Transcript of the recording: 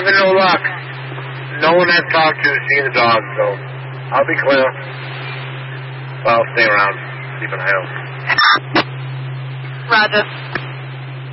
having no luck. No one I've talked to has seen the dog, so I'll be clear. I'll stay around, keep an eye out. Roger.